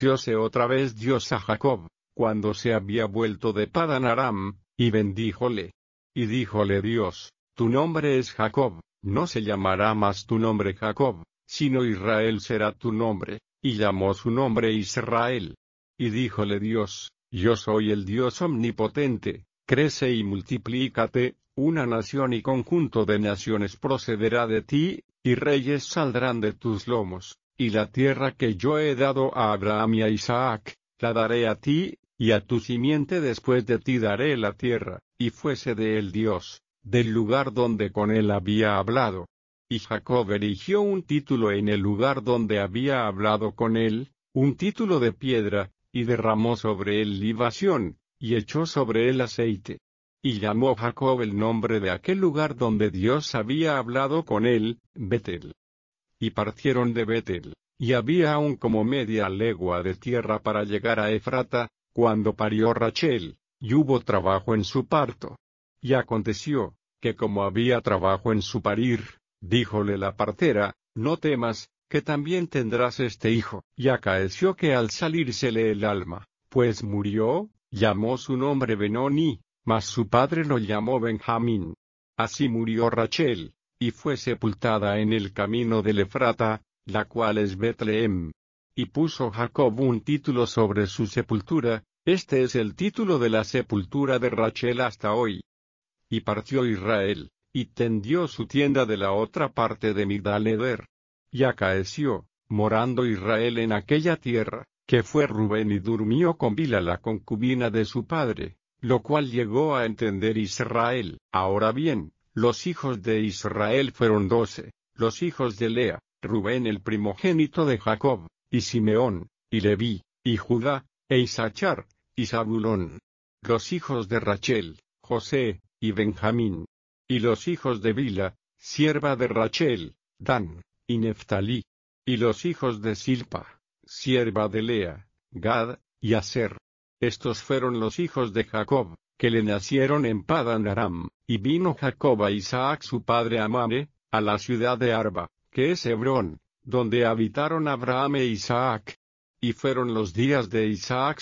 aparecióse otra vez Dios a Jacob, cuando se había vuelto de Padan Aram, y bendíjole. Y díjole Dios, tu nombre es Jacob, no se llamará más tu nombre Jacob, sino Israel será tu nombre, y llamó su nombre Israel. Y díjole Dios, yo soy el Dios omnipotente, crece y multiplícate, una nación y conjunto de naciones procederá de ti, y reyes saldrán de tus lomos, y la tierra que yo he dado a Abraham y a Isaac, la daré a ti, y a tu simiente después de ti daré la tierra, y fuese de él Dios, del lugar donde con él había hablado. Y Jacob erigió un título en el lugar donde había hablado con él, un título de piedra, y derramó sobre él libación, y echó sobre él aceite. Y llamó Jacob el nombre de aquel lugar donde Dios había hablado con él, Betel. Y partieron de Betel, y había aún como media legua de tierra para llegar a Efrata, cuando parió Rachel, y hubo trabajo en su parto. Y aconteció, que como había trabajo en su parir, díjole la partera, no temas, que también tendrás este hijo. Y acaeció que al salírsele el alma, pues murió, llamó su nombre Benoni, mas su padre lo llamó Benjamín. Así murió Rachel, y fue sepultada en el camino del Efrata, la cual es Betlehem. Y puso Jacob un título sobre su sepultura, este es el título de la sepultura de Rachel hasta hoy. Y partió Israel, y tendió su tienda de la otra parte de Migdal-eder. Y acaeció, morando Israel en aquella tierra, que fue Rubén y durmió con Bila la concubina de su padre, lo cual llegó a entender Israel. Ahora bien, los hijos de Israel fueron 12, los hijos de Lea, Rubén el primogénito de Jacob, y Simeón, y Leví, y Judá, e Isachar, y Zabulón. Los hijos de Rachel, José, y Benjamín. Y los hijos de Bila, sierva de Rachel, Dan, y Neftalí. Y los hijos de Silpa, sierva de Lea, Gad, y Aser. Estos fueron los hijos de Jacob, que le nacieron en Padan Aram, y vino Jacob a Isaac su padre a Mamre, a la ciudad de Arba, que es Hebrón, donde habitaron Abraham e Isaac. Y fueron los días de Isaac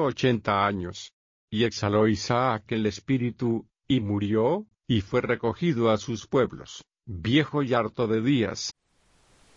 180 años. Y exhaló Isaac el espíritu, y murió, y fue recogido a sus pueblos, viejo y harto de días.